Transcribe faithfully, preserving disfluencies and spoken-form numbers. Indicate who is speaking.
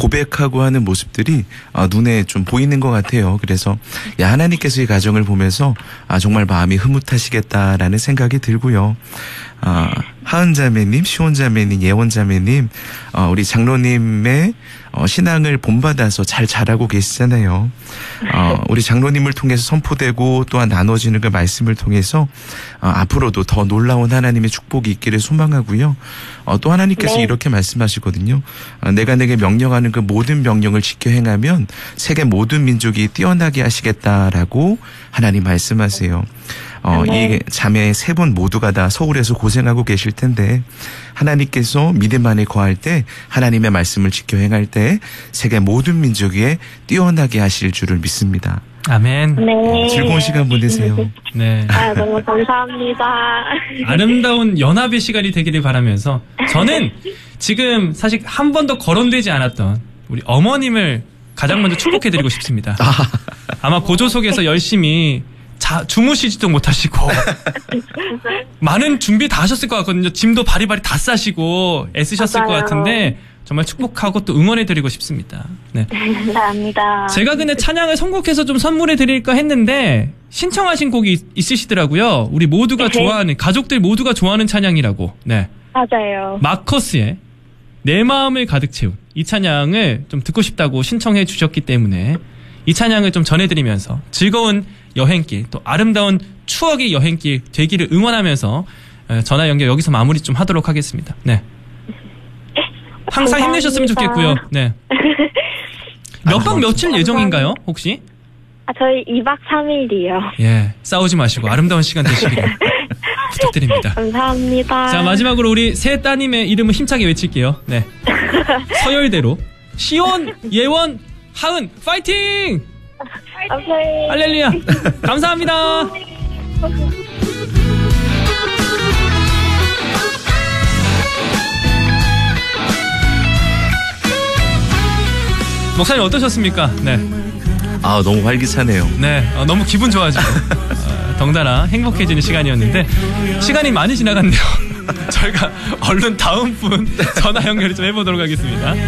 Speaker 1: 고백하고 하는 모습들이 어, 눈에 좀 보이는 것 같아요. 그래서 야, 하나님께서 이 가정을 보면서 아, 정말 마음이 흐뭇하시겠다라는 생각이 들고요. 아, 하은자매님, 시온자매님, 예원자매님, 어, 우리 장로님의 어, 신앙을 본받아서 잘 자라고 계시잖아요. 어, 우리 장로님을 통해서 선포되고 또한 나눠지는 그 말씀을 통해서 어, 앞으로도 더 놀라운 하나님의 축복이 있기를 소망하고요. 어, 또 하나님께서 네. 이렇게 말씀하시거든요. 어, 내가 내게 명령하는 그 모든 명령을 지켜 행하면 세계 모든 민족이 뛰어나게 하시겠다라고 하나님 말씀하세요. 어, 이 자매 세 분 모두가 다 서울에서 고생하고 계실 텐데 하나님께서 믿음 안에 거할 때 하나님의 말씀을 지켜 행할 때 세계 모든 민족 위에 뛰어나게 하실 줄을 믿습니다.
Speaker 2: 아멘.
Speaker 3: 네.
Speaker 1: 즐거운 시간 보내세요.
Speaker 2: 네.
Speaker 3: 아, 너무 감사합니다.
Speaker 2: 아름다운 연합의 시간이 되기를 바라면서 저는 지금 사실 한 번도 거론되지 않았던 우리 어머님을 가장 먼저 축복해드리고 싶습니다. 아마 고조 속에서 열심히 자, 주무시지도 못하시고 많은 준비 다 하셨을 것 같거든요. 짐도 바리바리 다 싸시고 애쓰셨을
Speaker 3: 맞아요.
Speaker 2: 것 같은데 정말 축복하고 또 응원해드리고 싶습니다. 네.
Speaker 3: 감사합니다.
Speaker 2: 제가 근데 찬양을 선곡해서 좀 선물해드릴까 했는데 신청하신 곡이 있, 있으시더라고요. 우리 모두가
Speaker 3: 네.
Speaker 2: 좋아하는 가족들 모두가 좋아하는 찬양이라고. 네.
Speaker 3: 맞아요.
Speaker 2: 마커스의 내 마음을 가득 채운 이 찬양을 좀 듣고 싶다고 신청해 주셨기 때문에 이 찬양을 좀 전해드리면서 즐거운 여행길 또 아름다운 추억의 여행길 되기를 응원하면서 전화 연결 여기서 마무리 좀 하도록 하겠습니다. 네. 항상
Speaker 3: 감사합니다.
Speaker 2: 힘내셨으면 좋겠고요. 네. 몇 박 며칠 예정인가요, 혹시?
Speaker 3: 아, 저희 이 박 삼 일이요.
Speaker 2: 예. 싸우지 마시고 아름다운 시간 되시기를 부탁드립니다.
Speaker 3: 감사합니다.
Speaker 2: 자, 마지막으로 우리 새 따님의 이름을 힘차게 외칠게요. 네. 서열대로 시온, 예원, 하은, 파이팅!
Speaker 3: 감사해요.
Speaker 2: 할렐루야. 감사합니다. 목사님 어떠셨습니까? 네.
Speaker 1: 아, 너무 활기차네요.
Speaker 2: 네. 어, 너무 기분 좋아지고 어, 덩달아 행복해지는 시간이었는데 시간이 많이 지나갔네요. 저희가 얼른 다음 분 전화 연결을 좀 해보도록 하겠습니다.